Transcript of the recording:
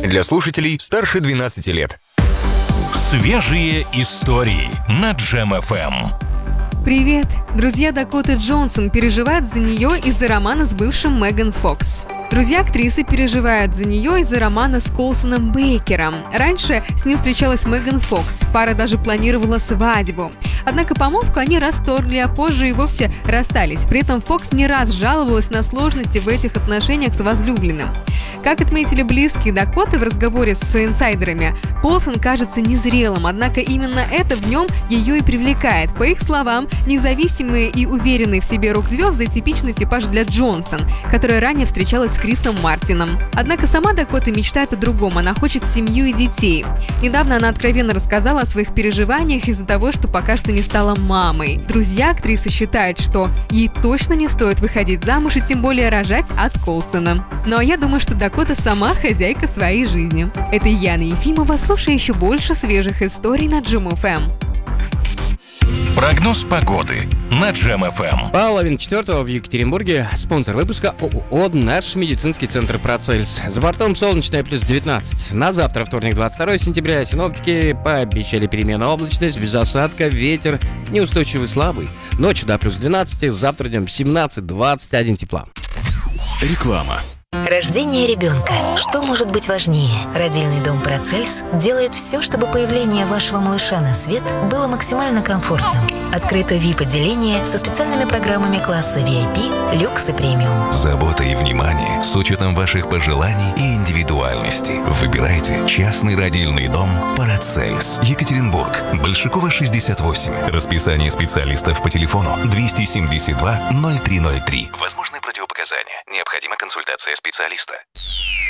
Для слушателей старше 12 лет. Свежие истории на Джем FM. Привет! Друзья Дакоты Джонсон переживают за нее из-за романа с бывшим Меган Фокс. Друзья актрисы переживают за нее из-за романа с Колсоном Бейкером. Раньше с ним встречалась Меган Фокс, пара даже планировала свадьбу. Однако помолвку они расторгли, а позже и вовсе расстались. При этом Фокс не раз жаловалась на сложности в этих отношениях с возлюбленным. Как отметили близкие Дакоты в разговоре с инсайдерами, Колсон кажется незрелым, однако именно это в нем ее и привлекает. По их словам, независимые и уверенные в себе рок-звезды – типичный типаж для Джонсон, которая ранее встречалась с Крисом Мартином. Однако сама Дакота мечтает о другом, она хочет семью и детей. Недавно она откровенно рассказала о своих переживаниях из-за того, что пока что не стала мамой. Друзья актрисы считают, что ей точно не стоит выходить замуж и тем более рожать от Колсона. Ну а я думаю, что Дакота сама хозяйка своей жизни. Это Яна Ефимова. Слушай еще больше свежих историй на Джем FM. Прогноз погоды на Джем FM. Половина четвертого в Екатеринбурге. Спонсор выпуска ООО «Наш медицинский центр Процельс». За бортом солнечная плюс 19. На завтра, вторник, 22 сентября, синоптики пообещали переменную облачность, без осадка, ветер неустойчивый слабый. Ночью до плюс 12, завтра днем 17-21 тепла. Реклама. Рождение ребенка. Что может быть важнее? Родильный дом Процельс делает все, чтобы появление вашего малыша на свет было максимально комфортным. Открыто VIP-отделение со специальными программами класса VIP, люкс и премиум. Забота и внимание с учетом ваших пожеланий и индивидуальности. Выбирайте частный родильный дом Процельс. Екатеринбург. Большакова, 68. Расписание специалистов по телефону 272 0303. Возможны противопоказания. Необходима консультация специалиста.